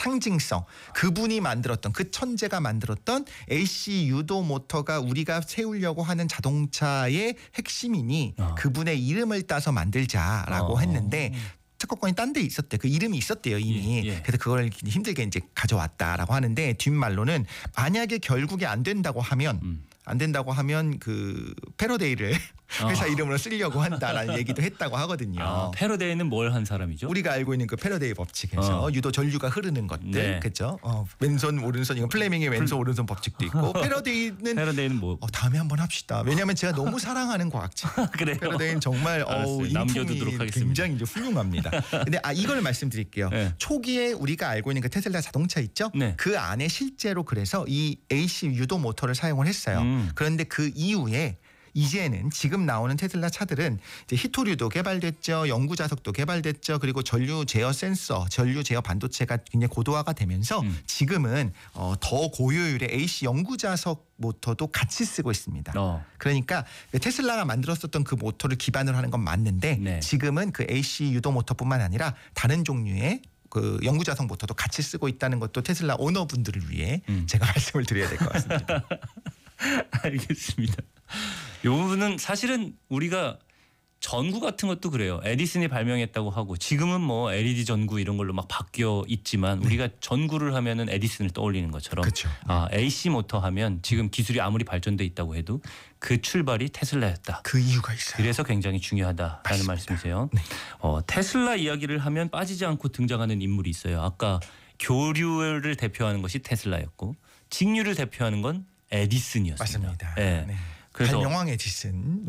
상징성, 그분이 만들었던 그 천재가 만들었던 AC 유도 모터가 우리가 세우려고 하는 자동차의 핵심이니 그분의 이름을 따서 만들자라고 했는데 특허권이 딴 데 있었대. 그 이름이 있었대요 이미. 그래서 그걸 힘들게 이제 가져왔다라고 하는데 뒷말로는 만약에 결국에 안 된다고 하면 그 패러데이를 회사 이름으로 쓰려고 한다라는 얘기도 했다고 하거든요. 패러데이는 뭘 한 사람이죠? 우리가 알고 있는 그 패러데이 법칙에서 유도 전류가 흐르는 것들, 네. 그렇죠? 왼손 오른손 이건 플레밍의 왼손 오른손 법칙도 있고 패러데이는 뭐? 다음에 한번 합시다. 왜냐하면 제가 너무 사랑하는 과학자. 그래요. 패러데이는 정말 남겨두도록 하겠습니다. 굉장히 이제 훌륭합니다. 근데 이걸 말씀드릴게요. 네. 초기에 우리가 알고 있는 그 테슬라 자동차 있죠? 네. 그 안에 실제로 그래서 이 AC 유도 모터를 사용을 했어요. 그런데 그 이후에 이제는 지금 나오는 테슬라 차들은 이제 히토류도 개발됐죠. 영구 자석도 개발됐죠. 그리고 전류 제어 센서, 전류 제어 반도체가 굉장히 고도화가 되면서 지금은 더 고효율의 AC 영구 자석 모터도 같이 쓰고 있습니다. 그러니까 테슬라가 만들었었던 그 모터를 기반으로 하는 건 맞는데 네. 지금은 그 AC 유도 모터뿐만 아니라 다른 종류의 그 영구 자석 모터도 같이 쓰고 있다는 것도 테슬라 오너분들을 위해 제가 말씀을 드려야 될 것 같습니다. 알겠습니다. 이 부분은 사실은 우리가 전구 같은 것도 그래요. 에디슨이 발명했다고 하고 지금은 뭐 LED 전구 이런 걸로 막 바뀌어 있지만 우리가 전구를 하면은 에디슨을 떠올리는 것처럼 그렇죠. AC 모터 하면 지금 기술이 아무리 발전돼 있다고 해도 그 출발이 테슬라였다. 그 이유가 있어요. 그래서 굉장히 중요하다라는 맞습니다. 말씀이세요. 네. 테슬라 이야기를 하면 빠지지 않고 등장하는 인물이 있어요. 아까 교류를 대표하는 것이 테슬라였고 직류를 대표하는 건 에디슨이었습니다. 맞습니다. 네. 네. 그래서 발명왕 에디슨.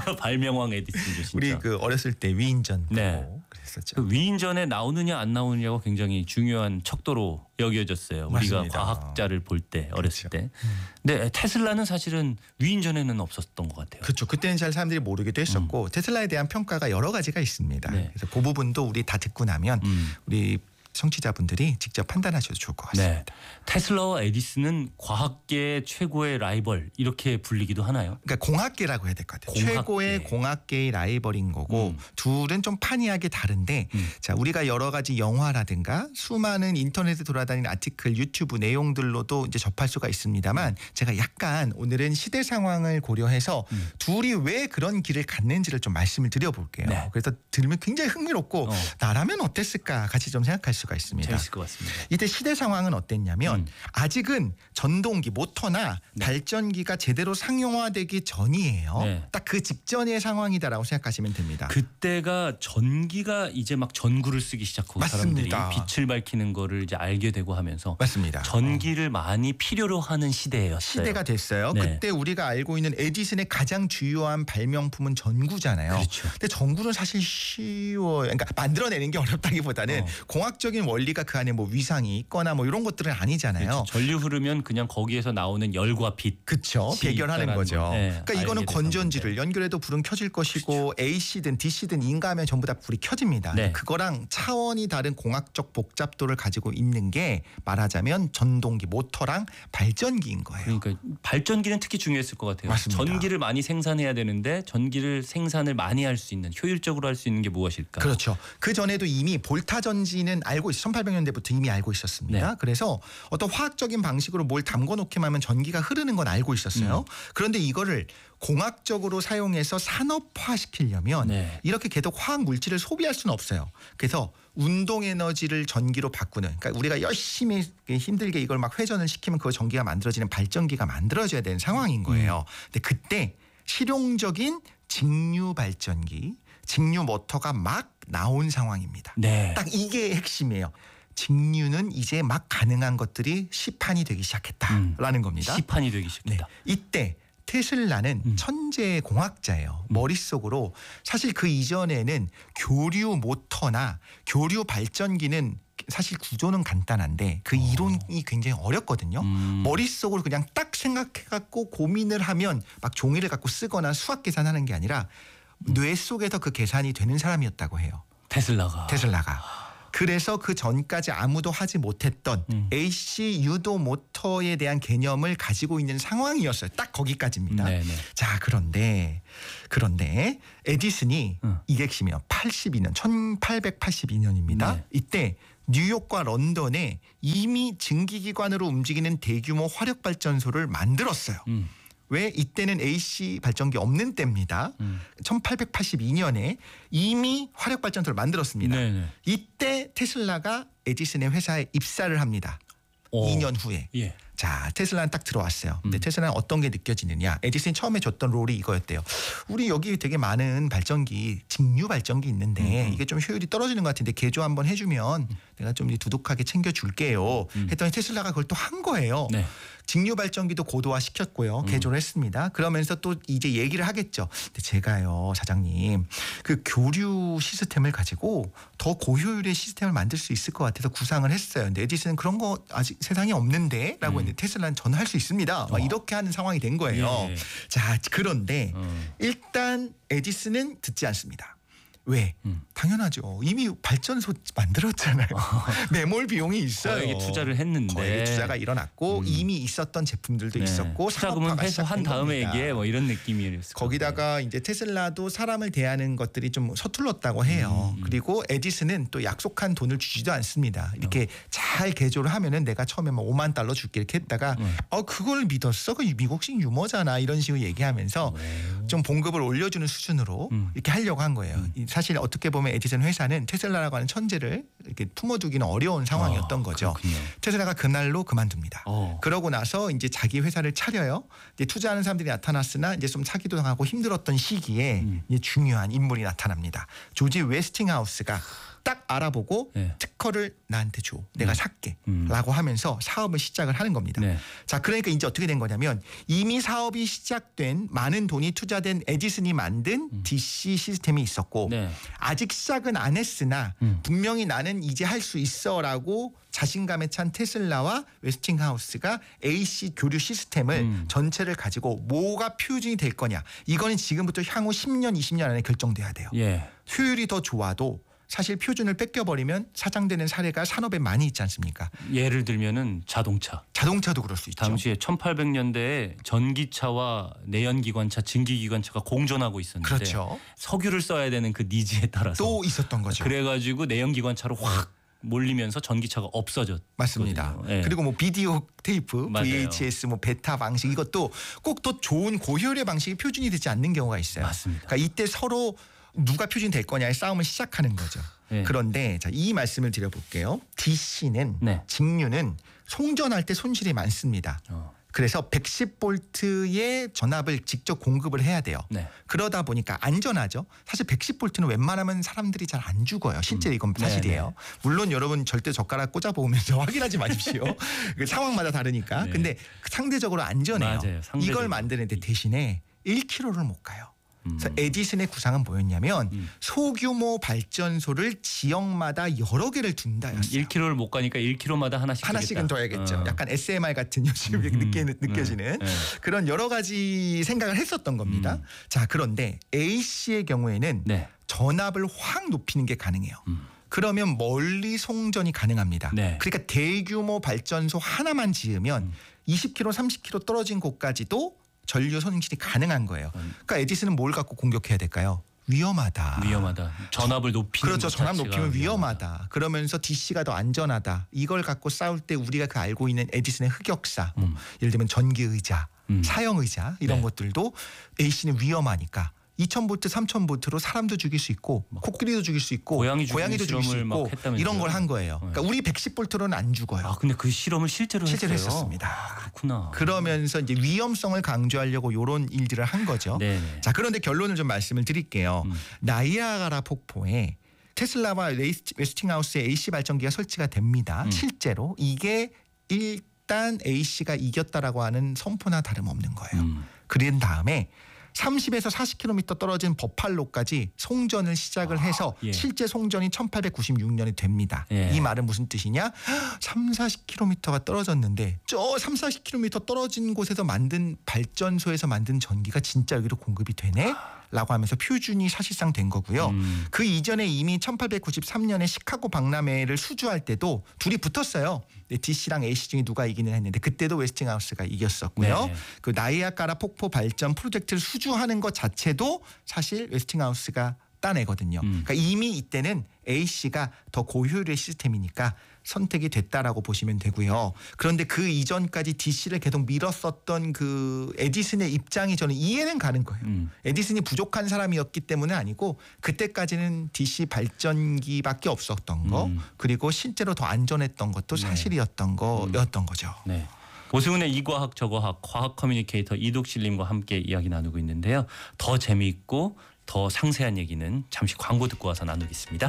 발명왕 에디슨이죠. 진짜. 우리 그 어렸을 때 위인전 보고 네. 그랬었죠. 그 위인전에 나오느냐 안 나오느냐가 굉장히 중요한 척도로 여겨졌어요. 우리가 맞습니다. 과학자를 볼 때 어렸을 그렇죠. 때. 근데 테슬라는 사실은 위인전에는 없었던 것 같아요. 그렇죠. 그때는 잘 사람들이 모르기도 했었고 테슬라에 대한 평가가 여러 가지가 있습니다. 네. 그래서 그 부분도 우리 다 듣고 나면 우리 청취자분들이 직접 판단하셔도 좋을 것 같습니다. 네. 테슬라와 에디슨은 과학계의 최고의 라이벌 이렇게 불리기도 하나요? 그러니까 공학계라고 해야 될 것 같아요. 공학계. 최고의 공학계의 라이벌인 거고 둘은 좀 판이하게 다른데 자 우리가 여러 가지 영화라든가 수많은 인터넷에 돌아다니는 아티클, 유튜브 내용들로도 이제 접할 수가 있습니다만 제가 약간 오늘은 시대 상황을 고려해서 둘이 왜 그런 길을 갔는지를 좀 말씀을 드려볼게요. 네. 그래서 들으면 굉장히 흥미롭고 나라면 어땠을까 같이 좀 생각할 수가 있습니다. 재밌을 것 같습니다. 이때 시대 상황은 어땠냐면 아직은 전동기 모터나 발전기가 제대로 상용화되기 전이에요. 네. 딱 그 직전의 상황이다라고 생각하시면 됩니다. 그때가 전기가 이제 막 전구를 쓰기 시작하고 맞습니다. 사람들이 빛을 밝히는 거를 이제 알게 되고 하면서 맞습니다. 전기를 많이 필요로 하는 시대였어요. 시대가 됐어요. 네. 그때 우리가 알고 있는 에디슨의 가장 주요한 발명품은 전구잖아요. 그렇죠. 근데 전구는 사실 쉬워요. 그러니까 만들어내는 게 어렵다기보다는 공학적인 원리가 그 안에 뭐 위상이 있거나 뭐 이런 것들은 아니잖아요. 그렇죠. 전류 흐르면 그냥 거기에서 나오는 열과 빛. 그렇죠. 배결하는 거죠. 네, 그러니까 이거는 알게 건전지를 연결해도 불은 켜질 것이고 그렇죠. AC든 DC든 인가하면 전부 다 불이 켜집니다. 네. 그거랑 차원이 다른 공학적 복잡도를 가지고 있는 게 말하자면 전동기 모터랑 발전기인 거예요. 그러니까 발전기는 특히 중요했을 것 같아요. 맞습니다. 전기를 많이 생산해야 되는데 전기를 생산을 많이 할 수 있는 효율적으로 할 수 있는 게 무엇일까? 그렇죠. 그 전에도 이미 볼타 전지는 알고 1800년대부터 이미 알고 있었습니다. 네. 그래서 어떤 화학적인 방식으로 뭘 담궈 놓기만 하면 전기가 흐르는 건 알고 있었어요. 그런데 이거를 공학적으로 사용해서 산업화 시키려면 네. 이렇게 계속 화학 물질을 소비할 수는 없어요. 그래서 운동 에너지를 전기로 바꾸는, 그러니까 우리가 열심히 힘들게 이걸 막 회전을 시키면 그 전기가 만들어지는 발전기가 만들어져야 되는 상황인 거예요. 근데 그때 실용적인 직류 발전기, 직류 모터가 막 나온 상황입니다. 네. 딱 이게 핵심이에요. 직류는 이제 막 가능한 것들이 시판이 되기 시작했다라는 겁니다. 시판이 되기 시작했다. 네. 이때 테슬라는 천재 공학자예요. 머릿속으로 사실 그 이전에는 교류 모터나 교류 발전기는 사실 구조는 간단한데 그 이론이 굉장히 어렵거든요. 머릿속으로 그냥 딱 생각해갖고 고민을 하면 막 종이를 갖고 쓰거나 수학 계산하는 게 아니라 뇌 속에서 그 계산이 되는 사람이었다고 해요. 테슬라가. 그래서 그 전까지 아무도 하지 못했던 AC 유도 모터에 대한 개념을 가지고 있는 상황이었어요. 딱 거기까지입니다. 네네. 자, 그런데 에디슨이 이게 핵심이에요. 1882년입니다. 네. 이때 뉴욕과 런던에 이미 증기기관으로 움직이는 대규모 화력발전소를 만들었어요. 왜? 이때는 AC 발전기 없는 때입니다. 1882년에 이미 화력발전소를 만들었습니다. 네네. 이때 테슬라가 에디슨의 회사에 입사를 합니다. 2년 후에. 예. 자, 테슬라는 딱 들어왔어요. 근데 테슬라는 어떤 게 느껴지느냐. 에디슨이 처음에 줬던 롤이 이거였대요. 우리 여기 되게 많은 발전기, 직류 발전기 있는데 이게 좀 효율이 떨어지는 것 같은데 개조 한번 해주면 내가 좀 두둑하게 챙겨줄게요. 했더니 테슬라가 그걸 또 한 거예요. 네. 직류 발전기도 고도화 시켰고요. 개조를 했습니다. 그러면서 또 이제 얘기를 하겠죠. 근데 제가요, 사장님, 그 교류 시스템을 가지고 더 고효율의 시스템을 만들 수 있을 것 같아서 구상을 했어요. 근데 에디슨은 그런 거 아직 세상에 없는데 라고 했는데 테슬라는 저는 할 수 있습니다. 막 이렇게 하는 상황이 된 거예요. 예. 자, 그런데 일단 에디슨은 듣지 않습니다. 왜? 당연하죠. 이미 발전소 만들었잖아요. 매몰 비용이 있어요. 거액의 투자를 했는데 거액의 투자가 일어났고 이미 있었던 제품들도 네. 있었고 투자금은 상업화가 회수한 시작된 다음에 겁니다. 얘기해 뭐 이런 느낌이었을 거기다가 이제 테슬라도 사람을 대하는 것들이 좀 서툴렀다고 해요. 그리고 에디슨은 또 약속한 돈을 주지도 않습니다. 이렇게 잘 개조를 하면은 내가 처음에 뭐 $50,000 줄게 이렇게 했다가 그걸 믿었어? 그 미국식 유머잖아 이런 식으로 얘기하면서 좀 봉급을 올려주는 수준으로 이렇게 하려고 한 거예요. 사실 어떻게 보면 에디슨 회사는 테슬라라고 하는 천재를 이렇게 품어두기는 어려운 상황이었던 거죠. 그렇군요. 테슬라가 그날로 그만둡니다. 그러고 나서 이제 자기 회사를 차려요. 이제 투자하는 사람들이 나타났으나 이제 좀 사기도 당하고 힘들었던 시기에 이제 중요한 인물이 나타납니다. 조지 웨스팅하우스가 딱 알아보고 네. 특허를 나한테 줘. 내가 살게. 라고 하면서 사업을 시작을 하는 겁니다. 네. 자, 그러니까 이제 어떻게 된 거냐면 이미 사업이 시작된 많은 돈이 투자된 에디슨이 만든 DC 시스템이 있었고 네. 아직 시작은 안 했으나 분명히 나는 이제 할 수 있어라고 자신감에 찬 테슬라와 웨스팅하우스가 AC 교류 시스템을 전체를 가지고 뭐가 표준이 될 거냐. 이거는 지금부터 향후 10년, 20년 안에 결정돼야 돼요. 예. 효율이 더 좋아도 사실 표준을 뺏겨버리면 사장되는 사례가 산업에 많이 있지 않습니까? 예를 들면은 자동차도 그럴 수 있죠. 당시에 1800년대에 전기차와 내연기관차, 증기기관차가 공존하고 있었는데 그렇죠. 석유를 써야 되는 그 니즈에 따라서 또 있었던 거죠. 그래가지고 내연기관차로 확 몰리면서 전기차가 없어졌거든요. 맞습니다. 예. 그리고 뭐 비디오 테이프, 맞아요. VHS, 뭐 베타 방식 이것도 꼭 더 좋은 고효율의 방식이 표준이 되지 않는 경우가 있어요. 맞습니다. 그러니까 이때 서로 누가 표준이 될 거냐의 싸움을 시작하는 거죠. 네. 그런데 자, 이 말씀을 드려볼게요. DC는 네. 직류는 송전할 때 손실이 많습니다. 그래서 110볼트의 전압을 직접 공급을 해야 돼요. 네. 그러다 보니까 안전하죠. 사실 110볼트는 웬만하면 사람들이 잘 안 죽어요. 실제 이건 사실이에요. 네, 물론 여러분 절대 젓가락 꽂아보면서 확인하지 마십시오. 그 상황마다 다르니까. 네. 근데 상대적으로 안전해요. 맞아요. 상대적으로. 이걸 만드는데 대신에 1km를 못 가요. 그래서 에디슨의 구상은 뭐였냐면 소규모 발전소를 지역마다 여러 개를 둔다였어요. 1km를 못 가니까 1km마다 하나씩은 둬야겠죠. 약간 SMR 같은 요즘 느껴지는 네. 그런 여러 가지 생각을 했었던 겁니다. 자, 그런데 AC의 경우에는 네. 전압을 확 높이는 게 가능해요. 그러면 멀리 송전이 가능합니다. 네. 그러니까 대규모 발전소 하나만 지으면 20km, 30km 떨어진 곳까지도 전류 손실이 가능한 거예요. 그러니까 에디슨은 뭘 갖고 공격해야 될까요? 위험하다. 전압을 높이는 그렇죠. 것 전압 자체가 높이면 위험하다. 그러면서 DC가 더 안전하다. 이걸 갖고 싸울 때 우리가 그 알고 있는 에디슨의 흑역사, 뭐 예를 들면 전기 의자, 사형 의자 이런 네. 것들도 AC는 위험하니까 2000볼트, 3000볼트로 사람도 죽일 수 있고 코끼리도 죽일 수 있고 고양이도 죽일 수 실험을 막 있고 했다면서요? 이런 걸 한 거예요. 그러니까 우리 110볼트로는 안 죽어요. 아, 근데 그 실험을 실제로 했었습니다. 그렇구나. 그러면서 이제 위험성을 강조하려고 이런 일들을 한 거죠. 네네. 자, 그런데 결론을 좀 말씀을 드릴게요. 나이아가라 폭포에 테슬라와 웨스팅하우스의 AC 발전기가 설치가 됩니다. 실제로 이게 일단 AC가 이겼다라고 하는 선포나 다름없는 거예요. 그런 다음에 30에서 40km 떨어진 버팔로까지 송전을 시작을 해서 예. 실제 송전이 1896년이 됩니다. 예. 이 말은 무슨 뜻이냐? 3, 40km가 떨어졌는데 저 3, 40km 떨어진 곳에서 만든 발전소에서 만든 전기가 진짜 여기로 공급이 되네? 라고 하면서 표준이 사실상 된 거고요. 그 이전에 이미 1893년에 시카고 박람회를 수주할 때도 둘이 붙었어요. DC랑 AC 중에 누가 이기는 했는데 그때도 웨스팅하우스가 이겼었고요. 네. 그 나이아가라 폭포 발전 프로젝트를 수주하는 것 자체도 사실 웨스팅하우스가 따내거든요. 그러니까 이미 이때는 AC가 더 고효율의 시스템이니까 선택이 됐다라고 보시면 되고요. 그런데 그 이전까지 DC를 계속 밀었었던 그 에디슨의 입장이 저는 이해는 가는 거예요. 에디슨이 부족한 사람이었기 때문은 아니고 그때까지는 DC 발전기밖에 없었던 거 그리고 실제로 더 안전했던 것도 사실이었던 거였던 거죠. 네. 오승훈의 이과학 저과학 과학 커뮤니케이터 이독실님과 함께 이야기 나누고 있는데요. 더 재미있고 더 상세한 얘기는 잠시 광고 듣고 와서 나누겠습니다.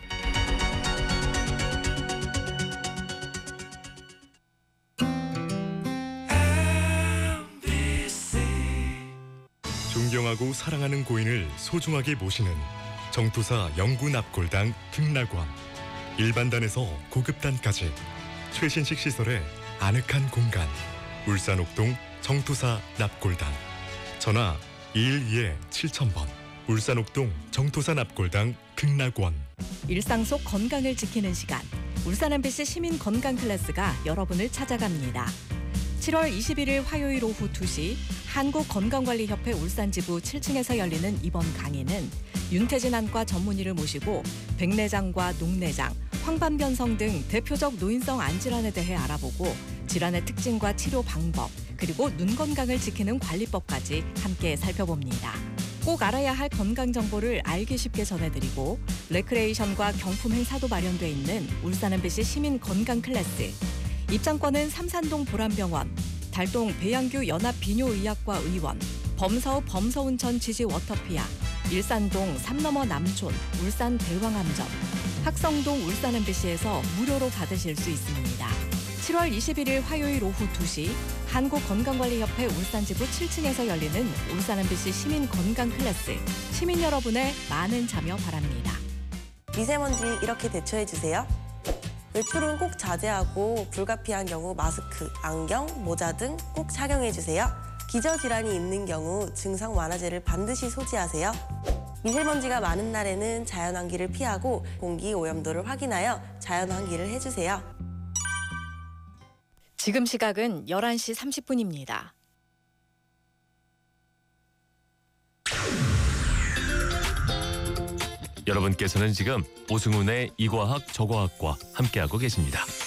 존경하고 사랑하는 고인을 소중하게 모시는 정토사 영구납골당 극락원. 일반단에서 고급단까지 최신식 시설의 아늑한 공간. 울산 옥동 정토사 납골당. 전화 212-7000번. 울산 옥동 정토사 납골당 극락원. 일상 속 건강을 지키는 시간. 울산 MBC 시민 건강 클래스가 여러분을 찾아갑니다. 7월 21일 화요일 오후 2시 한국건강관리협회 울산지부 7층에서 열리는 이번 강의는 윤태진 안과 전문의를 모시고 백내장과 녹내장, 황반변성 등 대표적 노인성 안질환에 대해 알아보고 질환의 특징과 치료 방법, 그리고 눈 건강을 지키는 관리법까지 함께 살펴봅니다. 꼭 알아야 할 건강 정보를 알기 쉽게 전해드리고 레크레이션과 경품 행사도 마련돼 있는 울산 MBC 시민 건강 클래스. 입장권은 삼산동 보람병원, 달동 배양규 연합비뇨의학과 의원, 범서읍 범서운천 지지 워터피아, 일산동 삼너머 남촌 울산 대왕암전, 학성동 울산 MBC에서 무료로 받으실 수 있습니다. 7월 21일 화요일 오후 2시 한국건강관리협회 울산지부 7층에서 열리는 울산 MBC 시민 건강 클래스. 시민 여러분의 많은 참여 바랍니다. 미세먼지 이렇게 대처해주세요. 외출은 꼭 자제하고 불가피한 경우 마스크, 안경, 모자 등 꼭 착용해주세요. 기저질환이 있는 경우 증상 완화제를 반드시 소지하세요. 미세먼지가 많은 날에는 자연환기를 피하고 공기 오염도를 확인하여 자연환기를 해주세요. 지금 시각은 11시 30분입니다. 여러분께서는 지금 오승훈의 이과학 저과학과 함께하고 계십니다.